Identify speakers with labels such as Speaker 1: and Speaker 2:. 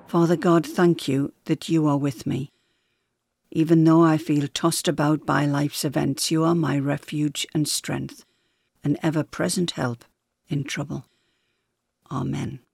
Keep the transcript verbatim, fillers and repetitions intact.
Speaker 1: Father God, thank you that you are with me. Even though I feel tossed about by life's events, you are my refuge and strength, an ever-present help in trouble. Amen.